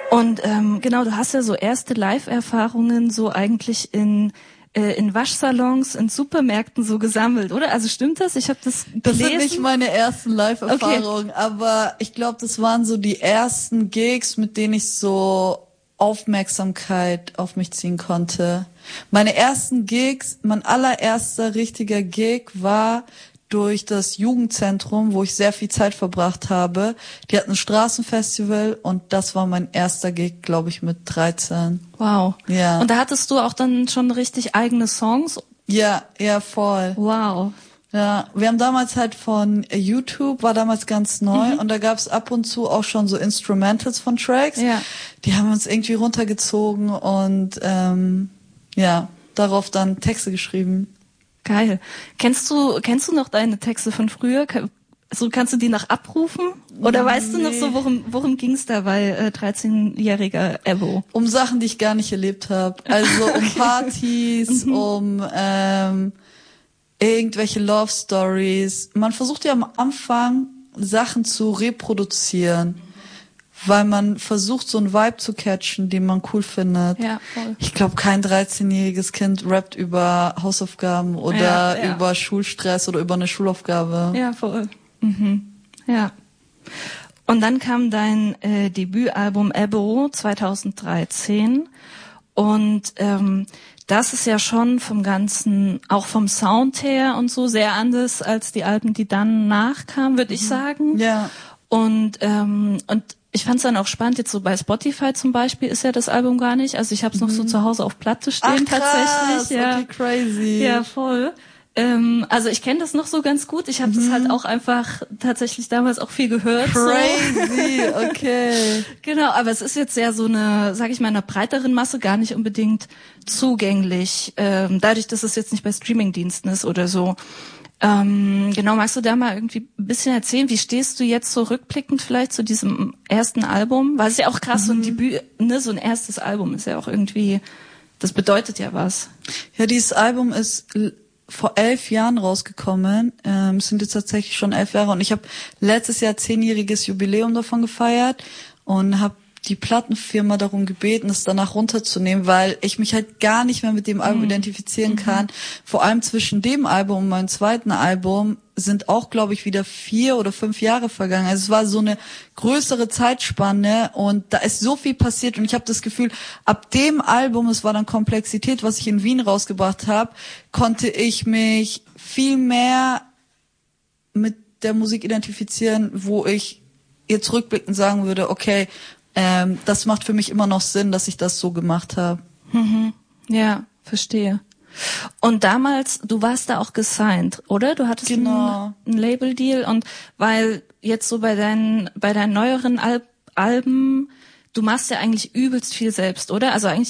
Und genau, du hast ja so erste Live-Erfahrungen so eigentlich in Waschsalons, in Supermärkten so gesammelt, oder? Also stimmt das? Ich habe das gelesen. Das sind nicht meine ersten Live-Erfahrungen, aber ich glaube, das waren so die ersten Gigs, mit denen ich so Aufmerksamkeit auf mich ziehen konnte. Meine ersten Gigs, mein allererster richtiger Gig war durch das Jugendzentrum, wo ich sehr viel Zeit verbracht habe. Die hatten ein Straßenfestival und das war mein erster Gig, glaube ich, mit 13. Wow. Ja. Und da hattest du auch dann schon richtig eigene Songs? Ja, voll. Wow. Ja, wir haben damals halt von YouTube, war damals ganz neu, und da gab's ab und zu auch schon so Instrumentals von Tracks. Ja. Die haben uns irgendwie runtergezogen und darauf dann Texte geschrieben. Geil. Kennst du noch deine Texte von früher? So kannst du die noch abrufen? Oder weißt du noch so, worum ging's da bei 13-jähriger Ebo? Um Sachen, die ich gar nicht erlebt habe. Also um Partys, um irgendwelche Love Stories. Man versucht ja am Anfang Sachen zu reproduzieren, weil man versucht, so einen Vibe zu catchen, den man cool findet. Ja, voll. Ich glaube, kein 13-jähriges Kind rappt über Hausaufgaben oder über Schulstress oder über eine Schulaufgabe. Ja, voll. Mhm. Ja. Und dann kam dein Debütalbum Ebo 2013 und das ist ja schon vom Ganzen, auch vom Sound her und so, sehr anders als die Alben, die dann nachkamen, würde ich sagen. Ja. Und ich fand es dann auch spannend, jetzt so bei Spotify zum Beispiel ist ja das Album gar nicht. Also ich habe es noch so zu Hause auf Platte stehen. Ach, krass, tatsächlich. Ja. okay, crazy. Ja, voll. Also ich kenne das noch so ganz gut. Ich habe das halt auch einfach tatsächlich damals auch viel gehört. Crazy, so. Okay. Genau, aber es ist jetzt ja so eine, sag ich mal, einer breiteren Masse gar nicht unbedingt zugänglich. Dadurch, dass es jetzt nicht bei Streamingdiensten ist oder so. Genau, magst du da mal irgendwie ein bisschen erzählen, wie stehst du jetzt so rückblickend vielleicht zu diesem ersten Album? Weil es ja auch krass, so ein Debüt, ne, so ein erstes Album ist ja auch irgendwie, das bedeutet ja was. Ja, dieses Album ist vor 11 Jahren rausgekommen. Es sind jetzt tatsächlich schon 11 Jahre und ich habe letztes Jahr 10-jähriges Jubiläum davon gefeiert und habe die Plattenfirma darum gebeten, es danach runterzunehmen, weil ich mich halt gar nicht mehr mit dem Album identifizieren kann. Vor allem zwischen dem Album und meinem zweiten Album sind auch, glaube ich, wieder 4 oder 5 Jahre vergangen. Also es war so eine größere Zeitspanne und da ist so viel passiert und ich habe das Gefühl, ab dem Album, es war dann Komplexität, was ich in Wien rausgebracht habe, konnte ich mich viel mehr mit der Musik identifizieren, wo ich jetzt rückblickend sagen würde, okay, das macht für mich immer noch Sinn, dass ich das so gemacht habe. Ja, verstehe. Und damals, du warst da auch gesigned, oder? Du hattest einen Label-Deal und weil jetzt so bei deinen neueren Alben, du machst ja eigentlich übelst viel selbst, oder? Also eigentlich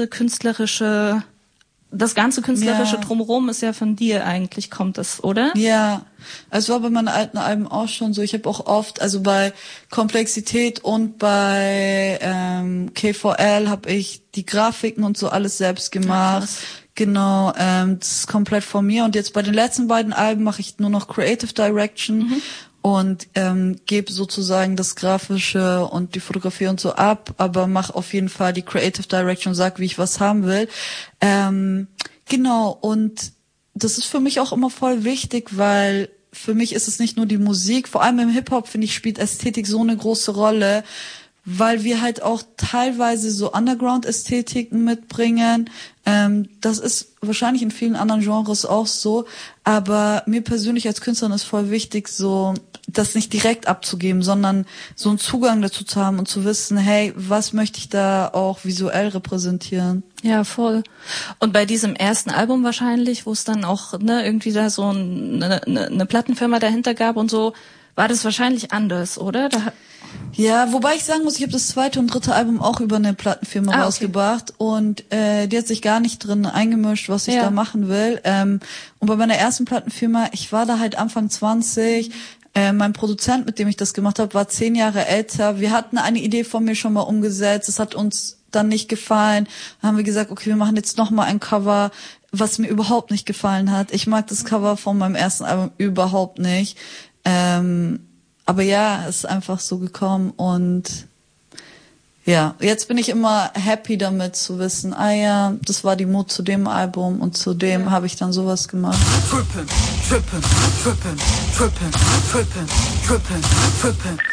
das ganze künstlerische Drumherum ist ja von dir eigentlich, kommt das, oder? Ja, also es war bei meinen alten Alben auch schon so. Ich habe auch oft, also bei Komplexität und bei K4L habe ich die Grafiken und so alles selbst gemacht. Ach, genau, das ist komplett von mir. Und jetzt bei den letzten beiden Alben mache ich nur noch Creative Direction. Und gebe sozusagen das Grafische und die Fotografie und so ab, aber mache auf jeden Fall die Creative Direction, sag, wie ich was haben will. Genau, und das ist für mich auch immer voll wichtig, weil für mich ist es nicht nur die Musik, vor allem im Hip-Hop, finde ich, spielt Ästhetik so eine große Rolle, weil wir halt auch teilweise so Underground-Ästhetiken mitbringen. Das ist wahrscheinlich in vielen anderen Genres auch so, aber mir persönlich als Künstlerin ist voll wichtig, so das nicht direkt abzugeben, sondern so einen Zugang dazu zu haben und zu wissen, hey, was möchte ich da auch visuell repräsentieren? Ja, voll. Und bei diesem ersten Album wahrscheinlich, wo es dann auch irgendwie da so eine Plattenfirma dahinter gab und so, war das wahrscheinlich anders, oder? Ja, wobei ich sagen muss, ich habe das zweite und dritte Album auch über eine Plattenfirma rausgebracht und die hat sich gar nicht drin eingemischt, was ich da machen will. Und bei meiner ersten Plattenfirma, ich war da halt Anfang 20, mein Produzent, mit dem ich das gemacht habe, war 10 Jahre älter. Wir hatten eine Idee von mir schon mal umgesetzt, es hat uns dann nicht gefallen. Dann haben wir gesagt, okay, wir machen jetzt noch mal ein Cover, was mir überhaupt nicht gefallen hat. Ich mag das Cover von meinem ersten Album überhaupt nicht. Aber ja, es ist einfach so gekommen und Ja, jetzt bin ich immer happy damit zu wissen, ja, das war die Mut zu dem Album und zu dem habe ich dann sowas gemacht. Trippin', trippin', trippin', trippin', trippin', trippin', trippin'.